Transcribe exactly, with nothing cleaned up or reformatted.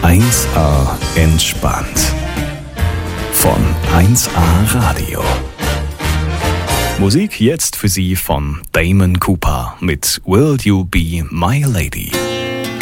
eins A entspannt. Von eins A Radio. Musik jetzt für Sie von Damon Cooper mit Will You Be My Lady.